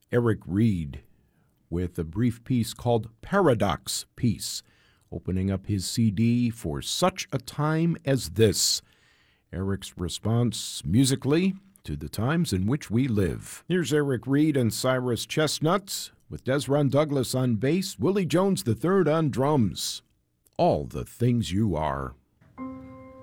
Eric Reed with a brief piece called Paradox Piece, opening up his CD For Such a Time as This. Eric's response musically to the times in which we live. Here's Eric Reed and Cyrus Chestnut with Desron Douglas on bass, Willie Jones III on drums. All the Things You Are.